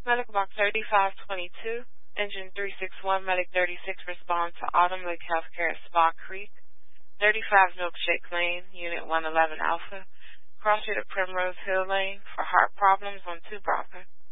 Medical Box 3522, Engine 361, Medic 36, respond to Autumn Lake Healthcare at Spa Creek, 35 Milkshake Lane, Unit 111 Alpha. Cross street at Primrose Hill Lane for heart problems on 2 Bravo.